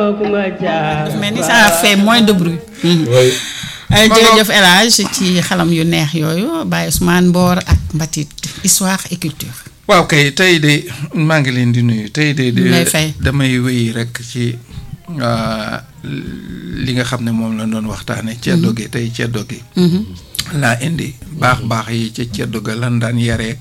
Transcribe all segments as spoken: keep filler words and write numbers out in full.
mais ni ça a fait moins de bruit. oui. jërëjëf El Hadj ci xalam yu neex yooyu Baye Ousmane Mbor ak Mbatit histoire et culture. waaw kay tey de maa ngi leen di nuyu tey de. damay wéy rek ci li nga xam ne moom la doon waxtaane ceddo gi tey ceddo gi. laa indi baax baax yi ca ceddo ga lan daan yaree.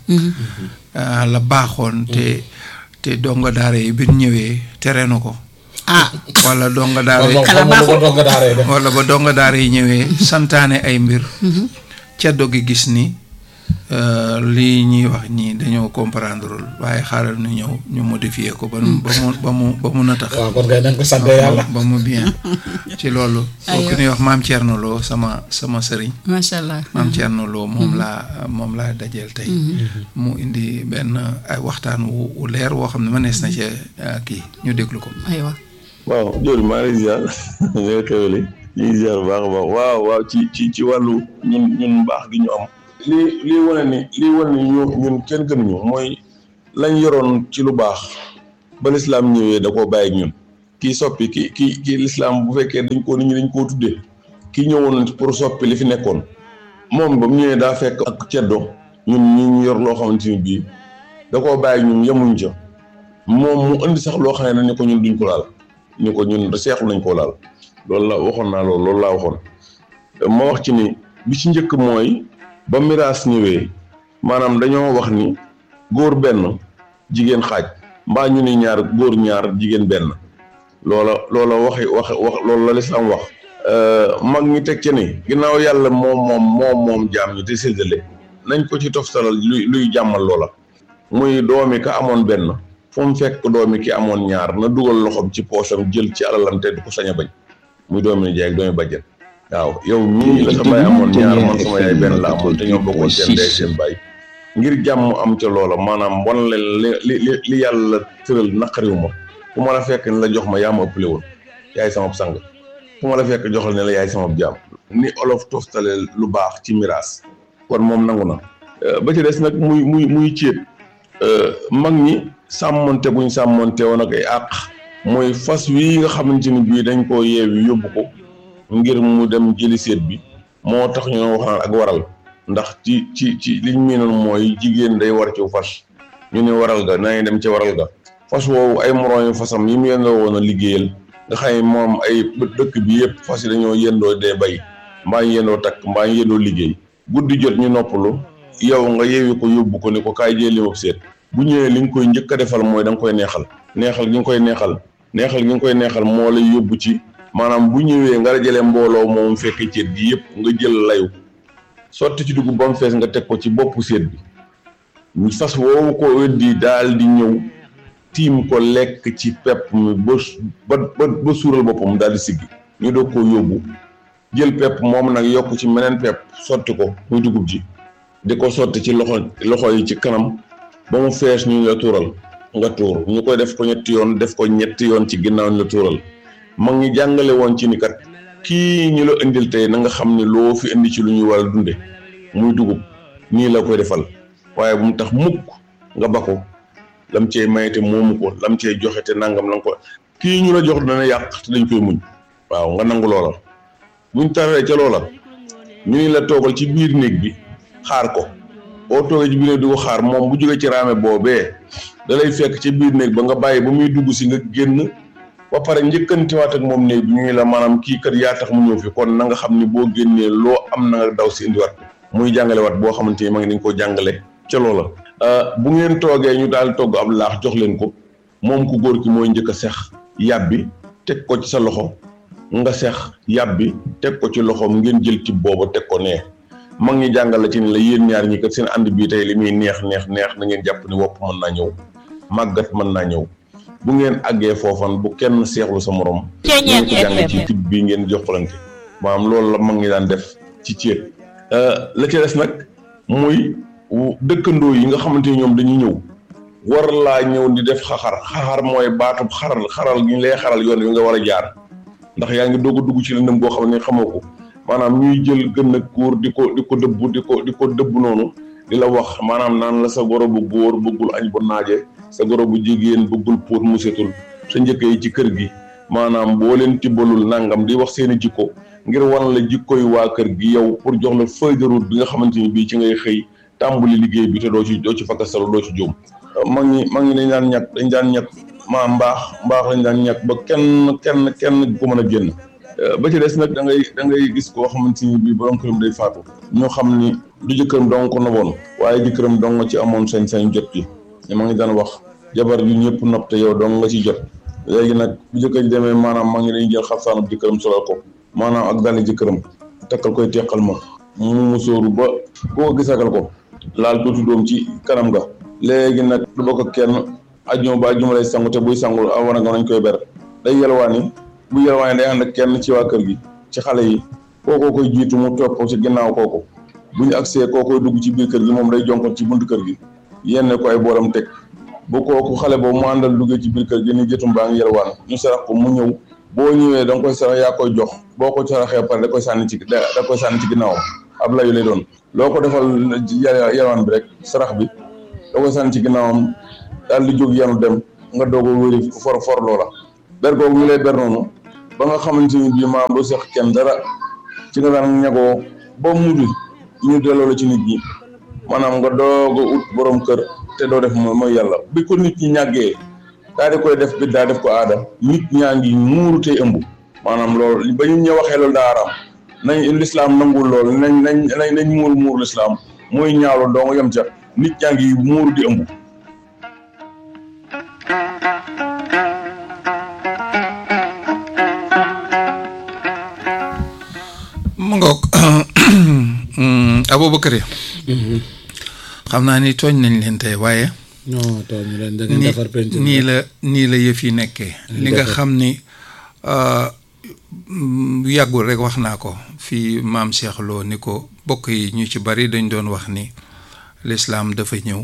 la baaxoon te te donga daara yi bi ñëwee tere na ko. ah wala donga daara yi wala ba donga daara yi ñëwee santaane ay mbir. ceddo gi gis ni lii ñuy wax ñii dañoo comprendreul waaye xaaral ñu ñëw ñu modifier ko ba mu ba mu ba mu natax. waaw kon kay dañ ko sant yàlla ba mu bien ci loolu. ku ñuy wax maam Thierno Lo sama sama sëriñ. macha allah maam Thierno Lo moom laa moom laa dajeel tey. mu indi benn ay waxtaan wu leer woo xam ne mënees na ci kii ñu déglu ko. aywa. waaw Dior maa ngi lay ziar nga xewle ñu ngi ziar bu baax a baax waaw waaw ci ci ci wàllu ñun ñun baax gi ñu am. lii lii wane ni lii wane ni ñu ñun kenn gënuñu mooy lañ yoroon ci lu baax ba lislaam ñëwee da koo bàyyi ak ñun kii soppi ki ki kii lislaam bu fekkee dañ ko nit ñi dañ koo tuddee kii ñëwoon pour soppi li fi nekkoon moom ba mu ñëwee daa fekk ak ceddo ñun ñi ñu yor loo xamante ni bii da koo bàyyi ak ñun yemuñ ca moom mu indi sax loo xam ne dañ ko ñun duñ ko laal ñu ko ñun seexu nañ koo laal loolu la waxoon naa loolu loolu laa waxoon ma wax ci ni bi ci njëkk mooy ba miraas ñëwee maanaam dañoo wax ni góor benn jigéen xaaj mbaa ñu ni ñaar góor ñaar jigéen benn loola loola waxi wax wax loolu la lislaam wax mag ñi teg ci ni ginnaaw yàlla moom moom moom moom jaam ñi te séddale nañ ko ci toftalal luy luy jàmmal loola muy doomi ka amoon benn fu mu fekk doomi ki amoon ñaar na dugal loxoom ci poosam jël ci alalam te du ko sañ a bañ muy doomi jaay ak doomi bàjjen waaw yow mii la sa baay amoon ñaar man sama yaay benn la amoon te ñoo bokkoon seen ndey seen baay ngir jàmm am ca loola maanaam wan leen li li li yàlla tëral naqariw ma fu ma la fekk ne la jox ma yaa ma ëppale woon yaay sama sang fu ma la fekk joxal ne la yaay sama jaam ni olof toftale lu baax ci miraas kon moom nangu na ba ci des nag muy muy muy céet mag ñi sàmmonte buñ sàmmonte woon ak ay àq mooy fas wi nga xamante ni bii dañ koo yeewi yóbbu ko ngir mu dem jëli seet bi moo tax ñu wax naan ak waral ndax ci ci ci liñ miinoon mooy jigéen day war ci fas ñu ne waral ga nañ dem ci waral ga fas woowu ay moroomi fasam yi mu yendoo woon a liggéeyal nga xam ne moom ay dëkk bi yëpp fas yi dañoo yendoo dee bay mbaa ñu yendoo takk mbaa ñu yendoo liggéey guddi jot ñu noppalu yow nga yeewi ko yóbbu ko ni ko kaay jëli ma seet bu ñëwee li nga koy njëkk a defal mooy da nga koy neexal neexal gi nga koy neexal neexal gi nga koy neexal moo lay yóbbu ci maanaam bu ñëwee nga dajale mbooloo moom fekk ceet gi yëpp nga jël layu sotti ci dugub ba mu fees nga teg ko ci boppu seet bi ñu fas woowu ko weddi daal di ñëw tiim ko lekk ci pepp mi ba ba ba suural boppam daal di siggi ñu doog koo yóbbu jël pepp moom nag yokk ci meneen pepp sotti ko muy dugub ji di ko sotti ci loxo loxo yi ci kanam ba mu fees ñu la tuural nga tuur ñu koy def ko ñetti yoon def ko ñetti yoon ci ginnaaw ñu la tuural mag ñi jàngale woon ci ni kat kii ñu la indil tey na nga xam ne loo fi indi ci lu ñuy war a dunde muy dugub nii la koy defal waaye bu mu tax mukk nga ba ko lam cey mayte moomu ko lam cey joxe te nangam la nga ko kii ñu la jox dana yàq te dañ koy muñ waaw nga nangu loola buñ taree ca loola ñu ni la toogal ci biir néeg bi xaar ko boo toogee ci biir néeg di ko xaar moom bu jógee ci raame boobee da lay fekk ci biir néeg ba nga bàyyi ba muy dugg si nga génn ba pare njëkkantiwaat ak moom néeg bi ñu la maanaam kii kat yaa tax mu ñëw fi kon na nga xam ni boo génnee loo am na nga daw si indiwaat muy jàngalewaat boo xamante ni ma ngi dañ koo jàngale ca loola. bu ngeen toogee ñu daal togg ab laax jox leen ko moom ku góor ki mooy njëkk a sex yàbbi teg ko ci sa loxo nga sex yàbbi teg ko ci loxoom ngeen jël ci booba teg ko nee mag ñi jàngal la ci ni la yéen ñaar ñi kat seen ànd bii tey li muy neex neex neex na ngeen jàpp ni wopp mën naa ñëw màggat mën naa ñëw. bu ngeen àggee foofan bu kenn seexlu sa morom ngeen ko jàng ci tib bi ngeen joxlante maanaam loolu la mag ngi daan def ci céet la ca des nag muy dëkkandoo yi nga xamante ni ñoom dañuy ñëw war laa ñëw di def xaxar xaxar mooy baatub xaral xaral gi ñu lay xaral yoon wi nga war a jaar ndax yaa ngi doog a dugg ci lëndëm boo xam ne xamoo ko maanaam ñuy jël gën a góor di ko di ko dëbb di ko di ko dëbb noonu di la wax maanaam naan la sa goro bu góor bëggul añ bu naaje sa goro bu jigéen bëggul póot mu setul sa njëkk yi ci kër gi maanaam boo leen tibbalul nangam di wax seeni jikko ngir wan la jikko yu waa kër gi yow pour jox la feuille de route bi nga xamante ni bii ci ngay xëy tàmbali liggéey bi te doo ci doo ci fakkastalu doo ci juum. mag ñi mag ñi dañ daan ñàkk dañ daan ñàkk maa mbaax mbaax lañ daan ñàkk ba kenn kenn kenn ko mën a génn ba ci des nag da ngay da ngay gis koo xamante ni bii borom këram day faatu ñoo xam ni du jëkkëram dong ko noboon waaye jëkkëram dong nga ci amoon sañ-sañ jot ci ma ngi daan wax jabar yu ñëpp nopp te yow dong nga ci jot léegi nag bu jëkkër ji demee maanaam mag ñi dañuy jël xaftaanub jëkkëram solal ko maanaam ak dali jëkkëram takkal koy teqal ma mu musóoru ba koo gisagal ko laal tuuti doom ci kanam ga léegi nag du bokk ak kenn ajjuma ba ajjuma lay sangu te buy sangu war nga nañ koy ber day yelwaani bu yelwaani day ànd ak kenn ci waa kër gi ci xale yi kookoo koy jiitu mu topp ci ginnaaw kooku bu ñu agsee koo koy dugg ci biir kër gi moom day jonkon ci buntu kër gi yenn ko ay boolam teg bu kooku xale boobu mu àndal duggee ci biir kër gi ni jëtum baa ngi yelwaan ñu sarax ko mu ñëw boo ñëwee da nga koy sarax yaa koy jox boo ko saraxee pare da koy sànni ci da koy sànni ci ginnaaw ab layu lay doon loo ko defal yelwaan bi rek sarax bi da koy sànni ci ginnaawam daal di jóg yanu dem nga doog a wéri for for loola ber googu ñu lay ber noonu ba nga xamante ni bii maam doo seq kenn dara ci nga daan ñagoo ba mudi ñu delloo la ci nit ñi maanaam nga doog a ut borom kër te doo def mooy yàlla bi ko nit ñi ñàggee daal di koy def bi daa def ko aada nit ñaa ngi muuru tey ëmb maanaam loolu ba ñu ñëw waxee loolu daa araam nañ lislaam nangul loolu nañ nañ nañ nañ muur muur lislaam mooy ñaawlo doo nga yem ca nit ñaa ngi muuru di ëmb. mu ngoog Aboubacry xam naa ni tooñ nañ leen tey waaye non tooñ leen da ngeen defar penc nii la nii la yëf yi nekkee li nga xam ni yàggul rek wax naa ko fii maam Cheikh Lo ni ko bokk yi ñu ci bari dañ doon wax ni lislaam dafa ñëw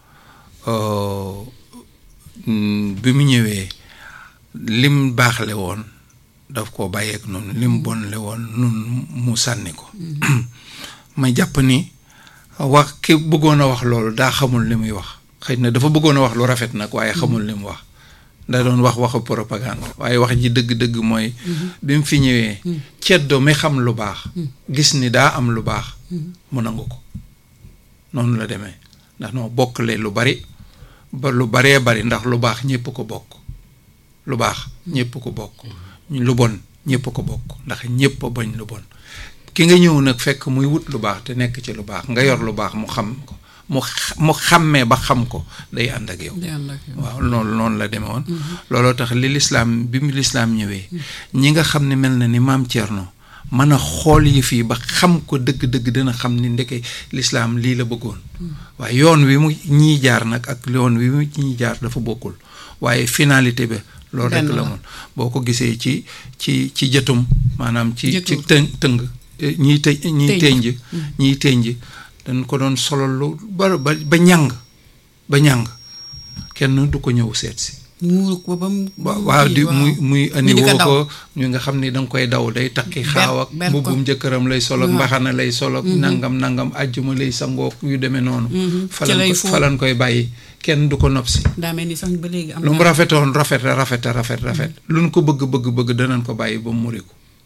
bi mu ñëwee lim baaxle woon daf ko bàyyeek noonu lim bonle woon nun mu sànni ko ma jàpp ni wax ki bëggoon a wax loolu daa xamul li muy wax xëy na dafa bëggoon a wax lu rafet nag waaye xamul li mu wax da doon wax waxu propagande waaye wax ji dëgg-dëgg mooy bi mu fi ñëwee ceddo mi xam lu baax gis ni daa am lu baax mu nangu ko noonu la demee ndax noo bokkle lu bari ba lu baree bari ndax lu baax ñépp ko bokk lu baax ñépp ko bokk lu bon ñépp ko bokk ndax ñépp bañ lu bon ki nga ñëw nag fekk muy wut lu baax te nekk ci lu baax nga yor lu baax mu xam ko mu mu xàmmee ba xam ko day ànd ak yow waaw loolu noonu la demee woon looloo tax li lislaam bi mu lislaam ñëwee ñi nga xam ne mel na ni maam Thierno mën a xool yi fii ba xam ko dëgg-dëgg dina xam ni ndeke lislaam lii la bëggoon waaye yoon wi mu ñiy jaar nag ak yoon wi mu ñiy jaar dafa bokkul waaye finalité bi loolu rek la moon boo ko gisee ci ci ci jëtum maanaam ci ci të tëng ñiy të ñiy tënj ñiy tënj dañ ko doon solo lu ba ba ba ñàng ba ñàng kenn du ko ñëw seet si muuru ko ba mu waaw di muy muy andi woo ko ñu nga xam ni danga koy daw day takki xaaw ak mbubbum jëkkëram lay solo ak mbaxana lay solo ak nangam nangam àjjuma lay sangook yu demee noonu falan falan koy bàyyi kenn du ko nopp si daa mel ni sax ba léegi am lu mu rafetoon rafet rafet rafet rafet luñ ko bëgg bëgg bëgg danañ ko bàyyi ba mu muriku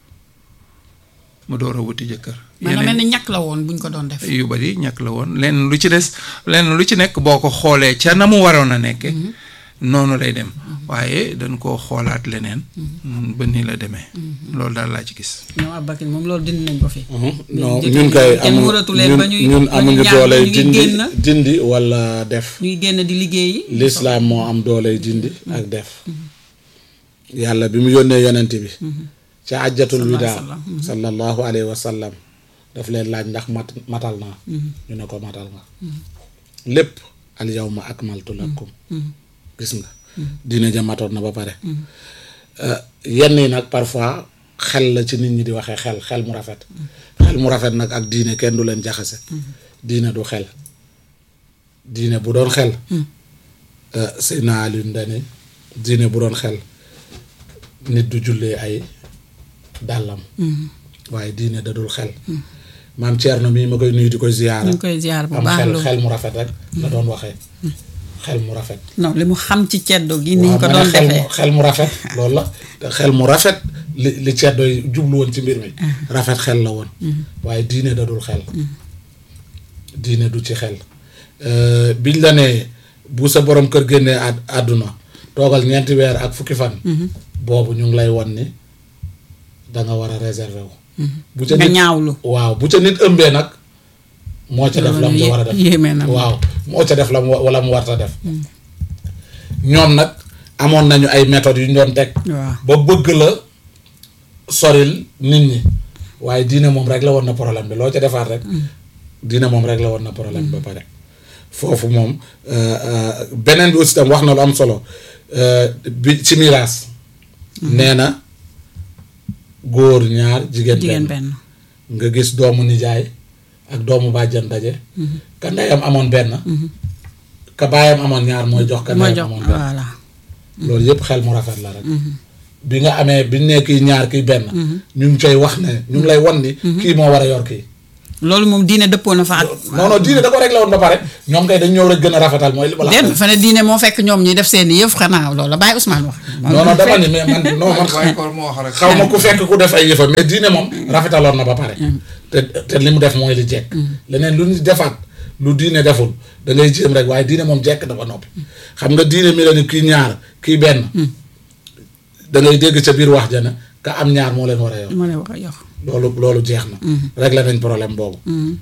mu door a wuti jëkkër maanaam mel ni ñàkk la woon buñ ko doon def yu bari ñàkk la woon lenn lu ci des lenn lu ci nekk boo ko xoolee ca na mu waroon a nekke noonu lay dem waaye dañ koo xoolaat leneen ba nii la demee loolu daal laa ci gis ñoom Aboubacry moom loolu dindi nañ ko fi non ñun kay amu ñun amuñu dooley dindi dindi wala def ñuy génn di liggéeyi lislaam moo am dooley dindi ak def yàlla bi mu yónnee yonent bi ca ajjatul widaa sallallahu alayhi wa sallam daf leen laaj ndax mat matal naa ñu ne ko matal nga lépp al yawma akmaltu lakum gis nga diine ja matoon na ba pare yenn yi nag parfois xel la ci nit ñi di waxee xel xel mu rafet xel mu rafet nag ak diine kenn du leen jaxase diine du xel diine bu doon xel Seydina Aliou dane diine bu doon xel nit du jullee ay dàllam waaye diine da dul xel maam Thierno mii ma koy nuyu di koy ziyaara ñu koy ziyaar bu am baax xel loolu xel mu rafet rek la doon waxee xel mu rafet. non li mu xam ci ceddo gi. ni ñu ko waaw, ma doon ne xel defee mu xel mu rafet loolu la te xel mu rafet li li ceddo yi jublu woon ci mbir mi. rafet xel la woon. waaye diine da dul xel. diine du ci xel. Euh, biñ la nee bu sa borom kër génnee àdd àdduna toogal ñeenti weer ak fukki fan. boobu ñu ngi lay won ni da nga war a réserver wu. bu ca nga nit ñaawlu. waaw bu ca nit ëmbee nag. moo ca def la mu war a def yéeme na waaw moo ca def la mu wala mu warta def. ñoom nag amoon nañu ay méthodes yu ñu doon teg. waaw ba bëgg la soril nit ñi waaye diine moom rek la woon na problème bi loo ca defaat rek. diine moom rek la woon na problème ba pare. foofu moom beneen bi aussi tam wax na lu am solo bi ci miraas. nee na góor ñaar jigéen jigéen benn. benn. nga gis doomu nijaay ak doomu bàjjan daje. ka ndeyam amoon benn. ka baayam amoon ñaar mooy jox ka moo ndeyam jox amoon benn. voilà. loolu yëpp xel mu rafet la rek. bi nga amee bi ñu nee kii ñaar kii benn. ñu ngi koy wax ne ñu ngi lay wan ni. kii moo war a yor kii. loolu moom diine dëppoo na fa ak. non non diine da ko réglé woon ba pare ñoom kay dañ ñëw rek gën a rafetal mooy li ma la. déedéet fa ne diine moo fekk ñoom ñuy def seen i yëf xanaa loolu la Baye Ousmane wax. non non dafa ni mais man non man waaye kon moo wax rek. xaw ma ku fekk ku def ay yëfa mais diine moom rafetaloon na ba pare. te te li mu def mooy li jekk. leneen lu ñu defaat lu diine deful da ngay jéem rek waaye diine moom jekk dafa noppi. xam nga diine mi la ni kii ñaar kii benn. da ngay dégg ca biir wax ja ne ka am ñaar moo leen war a yor. moo leen war a yor. loolu loolu jeex na. réglé nañ problème boobu.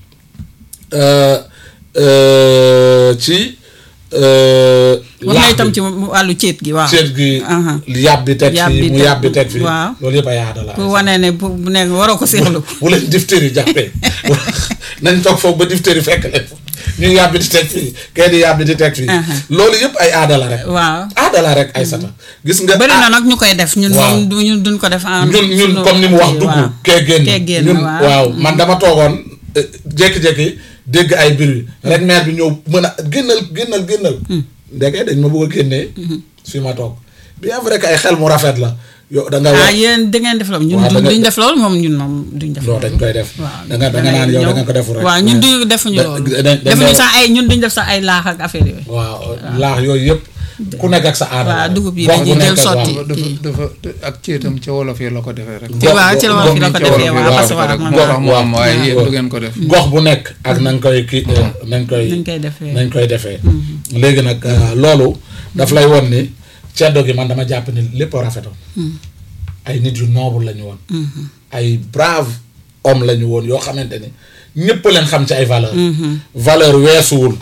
ci. wax na itam ci wàllu céet gi waaw. céet gi. yàbbi teg fii mu yàbbi teg fii. waaw loolu yëpp ay aada la. pour wane ne bu bu nekk waroo ko seexlu. bu leen diphtérie jàppee nañ toog foofu ba diphtérie fekk leen ñuy yàbbi di teg fii kay di yàbbi di teg fii. loolu yëpp ay aada la rek. waaw aada la rek ay sata gis nga bëri na nag ñu koy def. ñun moom du ñun duñ ko def. ñun ñun comme ni mu wax dugg. kee génn kee génn ñun waaw man dama toogoon jékki-jékki dégg ay bruit rek maire bi ñëw mën a génnal génnal génnal. ndeke dañ ma bëgg a génnee. fi ma toog bien vrai que ay xel mu rafet la. yow da nga ah yéen da ngeen def loolu. ñun duñ def loolu moom ñun moom duñ def. loolu dañ koy def. waaw da nga da nga naan yow da nga ko deful rek. waaw ñun duñu defuñu loolu. defuñu sax ay ñun duñ def sax ay laax ak affaire yooyu. waaw laax yooyu yëpp. ku nekk ak sa aada. waaw dugub yi dañuy jël sotti. dafa dafa ak ceetam ca wolof yi la ko defee rek. waaw ci la wolof yi la ko defee waaw parce que wax gox mu am waaye yéen du ngeen ko def. gox bu nekk ak nañ koy kii nañ koy. nañ koy defee nañ koy defee. léegi nag loolu daf lay won ni ceddo gi man dama jàpp ni lépp rafetoon. ay nit yu noble lañu woon. ay brave homme lañu woon yoo xamante ni ñëpp leen xam ci ay valeur valeur weesuwul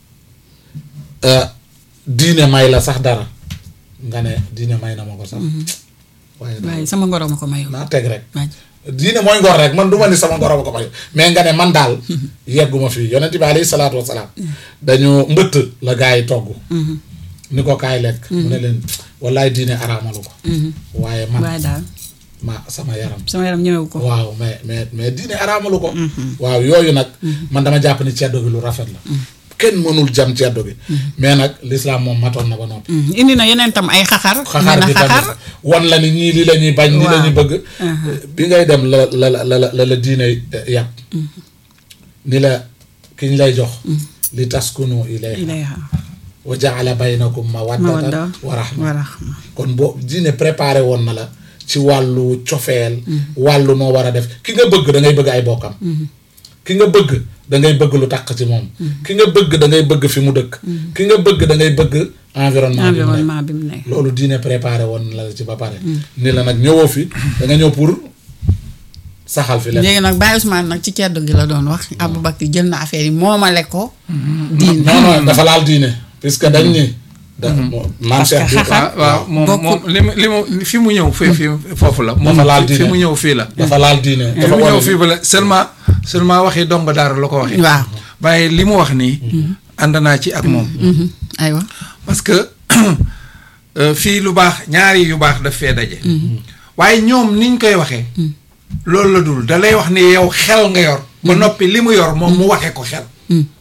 diine may la sax dara nga ne diine may na ma ko sax. waaye waaye sama ngoro ma ko mayu. naa teg rek. diine mooy ngor rek man du ma ni sama ngoro ma ko mayu mais nga ne man daal yegguma fii yonent bi alayhi salaatu wasalaam dañu mbëtt la gaa yi togg. ni ko kaay lekk. mu ne leen wallaay diine araamalu ko. waaye man waaye daal ma sama yaram. sama yaram ñëwewu ko. waaw mais mais mais diine araamalu ko. waaw yooyu nag. man dama jàpp ni ceddo gi lu rafet la. kenn mënul jam ceddo gi. mais nag l'islam moom matoon na ba noppi. indi na yeneen tam ay xaxar. xaxar bi tamit wan la ni ñii li la ñuy bañ. li la ñuy bëgg. bi ngay dem la la la la la diine yàpp. ni la ki ñu lay jox. li taskunu ilayha wa jaala baynakum mawaddatan wa rahma kon boo diine préparé woon na la ci wàllu cofeel wàllu noo war a def ki nga bëgg da ngay bëgg ay bokkam ki nga bëgg da ngay bëgg lu taq ci moom ki nga bëgg da ngay bëgg fi mu dëkk ki nga bëgg da ngay bëgg environnement bi mu nekk loolu diine préparé woon na la ci ba pare ni la nag ñëwoo fi da nga ñëw pour saxal fi léegi nag Baye Ousmane nag ci ceddo gi la doon wax Aboubacry jël na affaire yi moomale ko diine non non dafa laal diine puisque dañ ni. parce que xaxar waaw moom moom li mu li mu fi mu ñëw fii fii foofu la. dafa laal diine fi mu ñëw fii la. dafa laal diine. fi mu ñëw fii ba la seulement seulement waxi dong daara la ko waxee. waaw waaye li mu wax nii. ànd naa ci ak moom. aywa parce que fii lu baax ñaari yu baax daf fee daje. waaye ñoom niñ koy waxee. loolu la dul da lay wax ni yow xel nga yor. ba noppi li mu yor moom mu waxee ko xel.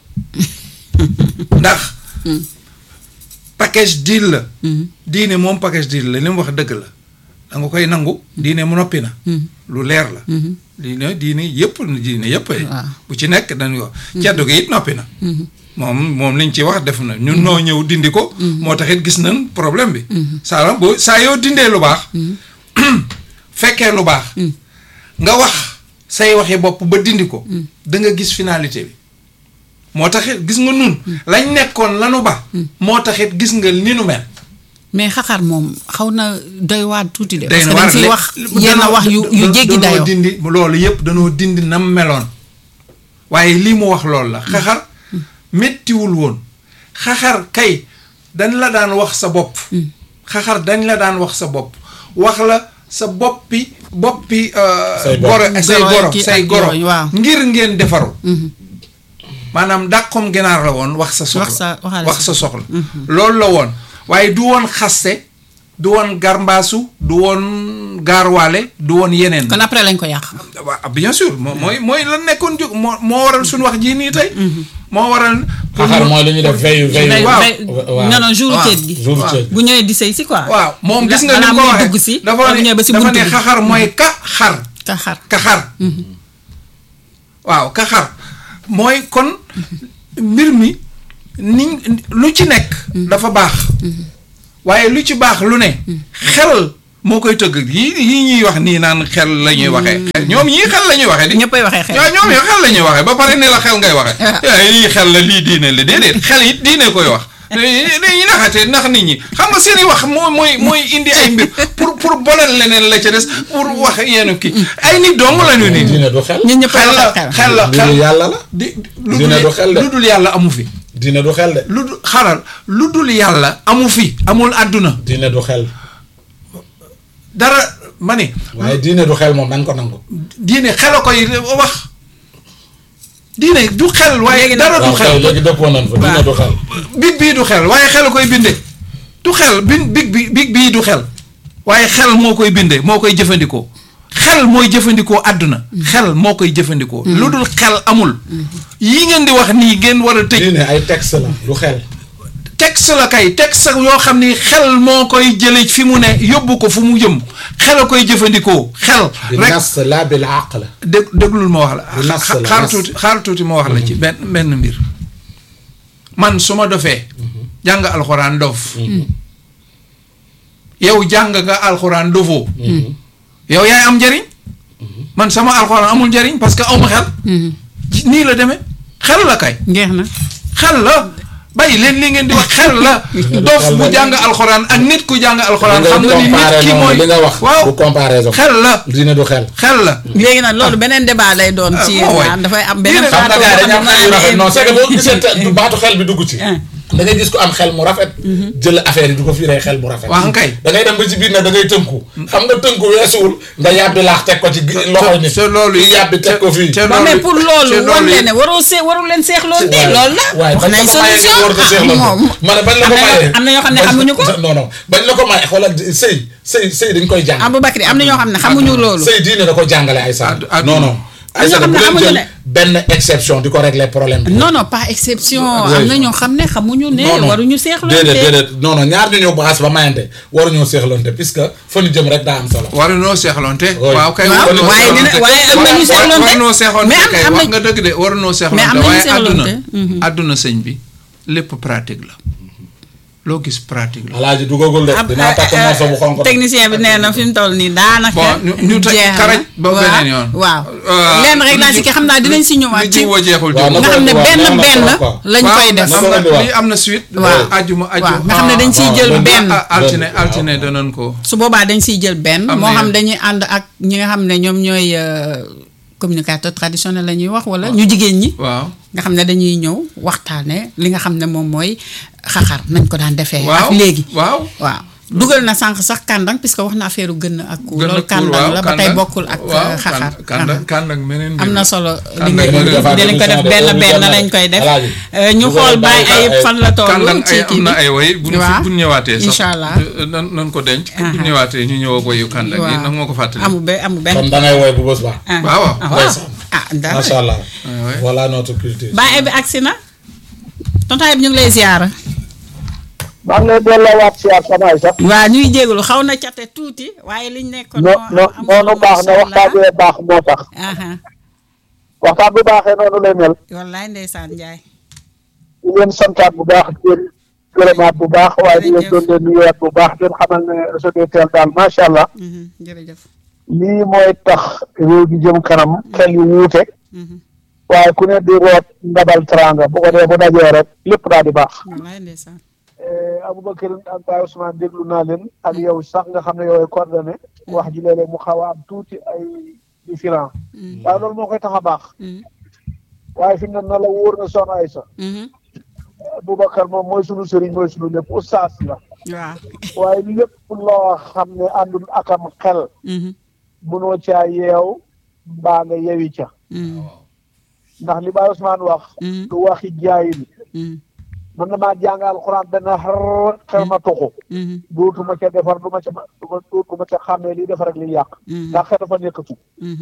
ndax. package deal la. diine moom package deal la li mu wax dëgg la da nga koy nangu. diine mu noppi na. lu leer la. diine diine yëpp diine yëpp. bu ci nekk dañu ko ceddo gi it noppi na. moom moom liñ ci wax def na ñun noo ñëw dindi ko. moo taxit gis nañ problème bi. saa boo saa yoo dindee lu baax. fekkee lu baax. nga wax say waxi bopp ba dindi ko. da nga gis finalité bi. moo taxit gis nga nun lañ nekkoon lanu ba. moo taxit gis nga ni nu mel. mais xaxar moom xaw na doy waar tuuti de. day parce que dañ siy wax yenn wax yu yu jéggi dayoo. dindi loolu yëpp danoo dindi nam meloon waaye lii mu wax loolu la xaxar méttiwul woon xaxar kay dañ la daan wax sa bopp. xaxar dañ la daan wax sa bopp wax la sa boppi boppi. say goro say goro say goro waaw. ngir ngeen defaru. maanaam dàqom ginaar la woon wax sa soxla wax sa waxal wax sa soxla. loolu la woon. waaye du woon xaste du woon garmbaasu du woon gaarwaale du woon yeneen. kon après lañ ko yàq. waaw bien sûr moo mooy mooy lan nekkoon jóg moo moo waral suñu wax jii nii tey. moo waral. xaxar mooy li ñuy def veille veille. waaw non non jour ceet gi. jour ceet bu ñëwee di sëy si quoi. waaw moom gis nga ni maanaam ko muy waxee dugg si. dafa ne ba si dafa buntu ne bi. xaxar mooy ka xar. ka xar ka xar. waaw ka xar mooy kon mbir mi ni lu ci nekk. dafa baax. waaye lu ci baax lu ne. xel moo koy tëgg yii yii ñuy wax nii naan xel la ñuy waxee. ñoom ñii xel la ñuy waxee di. ñëppay waxee xel. waaw ñoom yi xel la ñuy waxee ba pare ne la xel ngay waxee. lii xel la lii diine la déedéet xel it diine koy wax. dañuy naxatee nax nit ñi xam nga seen i wax moo mooy mooy indi ay mbir pour pour bolal leneen la ca des pour wax yenn kii ay nit dong la ñu nii. diine du xel. ñun ñëppay xel la waxee xel. xel la xel diine yàlla la. di lu diine du xel de. lu dul yàlla amu fi. diine du xel de. lu dul xaral lu dul yàlla amu fi amul àdduna diine du xel. dara ma ne. waaye diine du xel moom nañ ko nangu. diine xel a koy wax diine du xel waaye dara du waaw xel. léegi dëppoo nañ fa diine du xel. big bii du xel waaye xel a koy bindee du xel bi big bi big bii du xel waaye xel moo koy bindee moo koy jëfandikoo xel mooy jëfandikoo àdduna. xel moo koy jëfandikoo. lu dul xel amul. yi ngeen di wax nii ngeen war a tëj. diine ay texte la du xel. texte la kay texte yoo xam ni xel moo koy jëlee fi mu ne yóbbu ko fu mu jëm xel a koy jëfandikoo xel. bi rek nas la bil aql. dég déglul ma wax bi la. nas la xaar nas. tuuti xaar tuuti ma wax la ci benn benn mbir. man su ma dofee. jàng alxuraan dof. yow jàng nga alxuraan dofoo. yow yaay am njariñ. man sama alxuraan amul njariñ parce que awma xel. nii la demee xel la kay. ngeex na. xel la bàyyi leen li ngeen di wax xel la. dof bu jàng alxuraan ak nit ku jàng alxuraan. xam nga ni nit ki mooy li nga wax. waaw bu comparaison. xel la diine du xel. xel la. léegi nag loolu beneen débat lay doon. ci moo waay. naan dafay am beneen. xam nga gars yi dañoo am xel yu rafet non c'est que boo gisee te- te baatu xel bi dugg ci. da ngay gis ko am xel mu rafet. jël affaire yi du ko firee xel mu rafet. waaw kay. da ngay dem ba ci biir nag da ngay tënku. xam nga tënku weesuwul nga yàbbi laax teg ko ci loxo nit. te loolu yi yàbbi teg ko fii. te waaw mais pour loolu te wan leen it- ne waroo see waru leen seexloon de loolu la. waaye wax bañ nañ la ko mayee solution nga war ko seexloon moom. ma ne bañ la ko mayee am na ñoo xam ne xamuñu ko. non non bañ la ko mayee xoolal sëy sëy sëy dañ koy jàng. Aboubacry am na ñoo xam ne xamuñu loolu. sëy diine da ko jàngale ay sa Ad- ad- non non. ay sa xam bu ne leen xamuñu jël ne. benn exception di ko régler problème bi. non non pas exception Ouais. am na ñoo xam ne xamuñu ne non non waruñu seexloon déedéet de. déedéet non non ñaar ñu ñëw baas ba mayante waruñoo seexloonte puisque fa ñu jëm rek daa am solo. waruñoo seexloonte. Oui. waaw kay waaw waruñoo waaye dina seexloonte. waaye am na ñu seexloonte. waruñoo seexloonte mais am kay am wax na nga dëgg de waruñoo seexloonte. mais am na ñu waaye àdduna seexloonte. àdduna sëñ bi lépp pratique la loo gis pratique la. alaaji dugagul de ab dinaa takk morso bu xonk. technicien bi nee na fi mu toll nii daanaka. bon ñu ñu tëj jeex na. karaj ba waaw, beneen yoon. waaw Euh, lenn rek laa lu ci ji- ki xam naa dinañ si ñëwaat lu ci. jiwoo jeexul waaw, jiw. nga xam ne waaw, benn waaw, benn waaw. lañ koy def. am na na ko lii am na suite. waaw. ajuma waaw ajuma nga xam ne dañ siy waaw, jël waaw. benn. ah altine Waaw. altine danañ ko. su boobaa dañ siy jël benn. Am na moo xam yenn. dañuy ànd ak ñi nga xam ne ñoom ñooy euh, communicateur traditionnel la ñuy wax wala ñu jigéen ñi. waaw. nga xam ne dañuy ñëw waxtaane li nga xam ne moom mooy xaxar nañ ko daan defee. waaw ak léegi. waaw. waaw dugal na sànq sax kàndang puisque wax na affaire gën ak ku gën a loolu kuur, kàndang waaw, la ba tey kàndang. bokkul ak waaw, xaxar. kàndang kàndang meneen am mbir na la. solo li Kàndang nga meneen dinañ ko def benn benn lañ koy def ñu xool bàyyi ay fan la toll kàndang ci ay kii am na bi ay woy bu ñu waaw bu ñu ñëwaatee sax incha allah nan nan ko denc bu Aha. ñu ñëwaatee ñu ñëw ak woyu kàndang yi waaw nag moo ko fàttali amu be amu benn comme da ngay woy bu bës ba. ah waaw, waaw. ah waaw Ndeysaan. ah dara macha allah. ouais. voilà notre culture. bàyyi bi agsi na tontaay bi ñu ngi lay ziyaara maa ngi lay delloowaat siyaar samaay sax. waaw ñuy jégalu xaw na cate tuuti waaye liñ nekkoon no no noonu baax na waxtaan bi baax moo tax. aha waxtaan bu baaxee noonu lay mel. wallaay ndeysaan Njaay di leen santaat bu baax di leen gërëmaat bu baax waaye di leen doon leen nuyuwaat bu baax di leen xamal ne réseau DTL daal macha allah. jërëjëf. lii mooy tax réew gi jëm kanam xel yu wuute. waaye ku ne di root ndabal teranga bu ko dee bu dajee rek lépp daal di baax. wallaay ndeysaan. Aboubacar ak Baye Ousmane déglu naa leen ak yow sax nga xam ne yow coordonné wax ji léeg-léeg mu xaw a am tuuti ay différent waaye loolu moo koy tax a baax. waaye fi mu ne na la wóor na Soxna Aïssa. Aboubacar moom mooy sunu sëriñ mooy sunu lépp oustaz la. waaw waaye lépp loo xam ne àndul akam xel. mënoo caa yeew mbaa nga yewi ca. ndax li Baye Ousmane wax. du waxi jaayil. man damaa jàng alxuraan benn xar xel ma tuxu. dootuma ca defar du ma ca dootuma ca xàmmee liy defar ak liy yàq. ndax xel dafa nekkatu.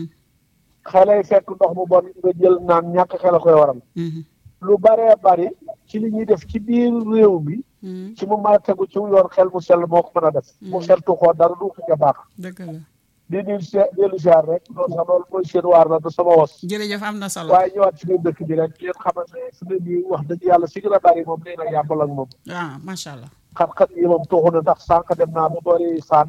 xelay fekk ndox mu bon nga jël naan ñàkk xel a koy waral. lu baree bari ci li ñuy def ci biir réew mi. ci mu mën a tegu ci yoon xel mu sell moo ko mën a def. mu xel tuxoo dara du ko ca baax. dëgg la. di di se dellu siyaar rek loolu sax loolu mooy seen waar la du sama wos. jërëjëf am na solo. waaye ñëwaat ci biir dëkk bi rek yéen xamal ne su ne nii wax dëgg yàlla si gën a bari moom nee na yàmbal ak moom. ah macha allah. xat-xat yi moom tuuxu na ndax sànq dem naa ba boori Fann.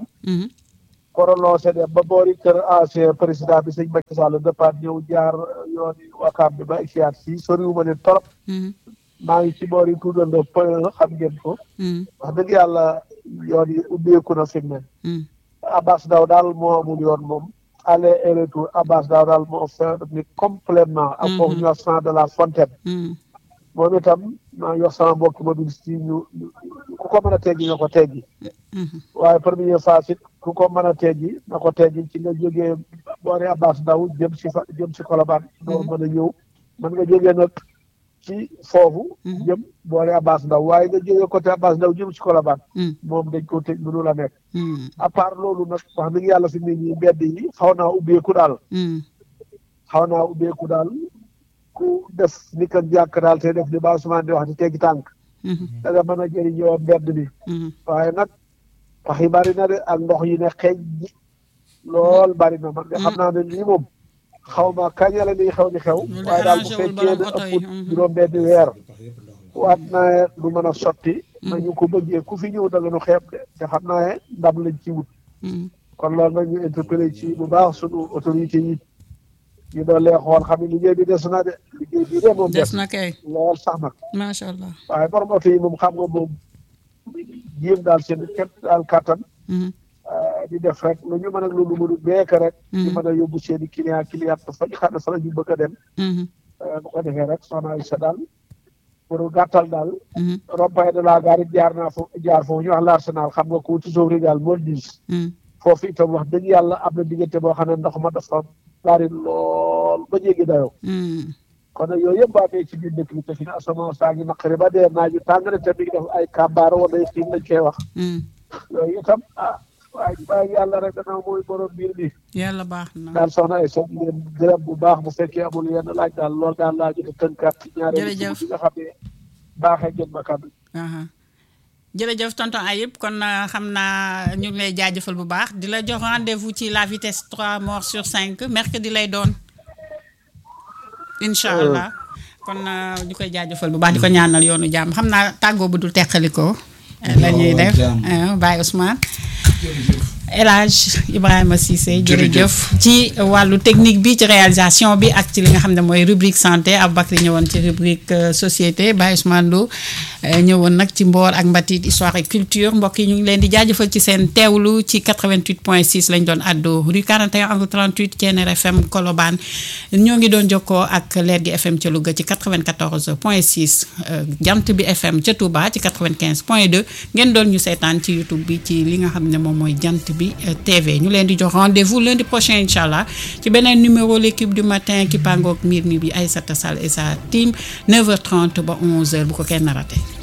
korolonse dem ba boori kër ancien président bi sëñ Macky Sall départ ñëw jaar yooni Wakaam bi ba egsiwaat fii soriwuma leen torop. maa ngi ci boori tuudandoo point xam ngeen ko. wax dëgg yàlla yoon yi ubbeeku na fi mu ne. Abbas Daw daal moo amul yoon moom aller et retour Abbas Daw daal moo fait ni complètement ak foofu ñu wax centre de la Fontaine moom itam maa ngi wax sama mbokki mobiliste yi ñu ku ko mën a teggi nga ko teggi waaye première phase it ku ko mën a teggi na ko teggi ci nga jógee boori Abbas Daw jëm si fa jëm si Colobane doo mën a ñëw mën nga jógee nag ci foofu jëm boori Abbas Daw waaye nga jógee côté Abbas Daw jëm si Colobane moom dañ ko tëj mënu la nekk à part loolu nag wax dëgg yàlla fi mu ne nii mbedd yi xaw naa ubbeeku daal xaw naa ubbeeku daal ku def ni kan jàkk daal te def li Baye Ousmane di wax di teggi tànk da nga mën a jëriñoo mbedd bi waaye nag wax yi bari na de ak ndox yi ne xeeñ ji lool bari na man nga xam naa ne lii moom xaw ma kañ la liy xew di xew waaye daal bu fekkee ne ëpp juróom benn weer waat naa du mën a sotti nañu ko bëggee ku fi ñëw da nga nu xeeb de te xam naa ne ndam lañ ci wut kon loolu nag ñu interpellé ci bu baax sunu autorité yi ñu doon lee xool xam ne liggéey bi des na de liggéey bi de moom des na kay lool sax nag macha allah waaye borom oto yi moom xam nga moom jéem daal seen kenn daal kàttan di def rek lu ñu mën ak lu lu mënu beek rek di mën a yóbbu seen i client client fa ñu xam ne fa la ñu bëgg a dem bu ko defee rek Soxna Aïssa daal pour gàttal daal rond-point de la gare jaar naa foofu jaar foofu ñu wax l'Arsenal xam nga ko ci sofri daal moo diis foofu itam wax dëgg yàlla am na diggante boo xam ne ndox ma dafa bari lool ba jéggi dayoo kon nag yooyu yëpp baa mee ci biir dëkk bi te fi ne asamaan saa ngi naqari ba dee naaju tàng na te mi ngi def ay kàmbaar wala ay xiin lañ koy wax yooyu itam ah waaye waaye yàlla rek dana mooy borom biir bi yàlla baax na daal Soxna Aïssa leen gërëm bu baax bu fekkee amul yenn laaj daal loolu daal laa jot a tënkaat ci ñaareelu bi nga xam ne baaxee ngeen ma kàddu jërëjëf tonton Ayib kon xam naa ñu ngi lay jaajëfal bu baax di la jox rendez-vous ci la vitesse trois morts sur cinq mercredi lay doon incha allah kon ñu koy jaajëfal bu baax di ko ñaanal yoonu jàmm xam naa tàggoo bu dul teqalikoo la ñuy def Baye Ousmane El Hadj Ibrahima Cissé jërëjëf ci wàllu technique bi ci réalisation bi ak ci li nga xam ne mooy rubrique santé Aboubacry ñëwoon ci rubrique société Baye Ousmane Lo ñëwoon nag ci mboor ak mbatit histoire et culture mbokk yi ñu ngi leen di jaajëfal ci seen teewlu ci quatre-vingt-huit point six lañ doon addo rue quarante et un angle trente-huit Thiéniere F M Colobane ñoo ngi doon jokkoo ak Leer gi F M ca Louga ci quatre-vingt-quatorze point six Jant bi F M ca Touba ci quatre-vingt-quinze point deux ngeen doon ñu seetaan ci YouTube bi ci li nga xam ne moom mooy Jant bi T V ñu leen di jox rendez-vous lundi prochain incha allah ci beneen numéro l'équipe du matin ki pangook miir mi bi Aïssata Sall et sa team neuf heures trente ba onze heures bu ko kenn raté.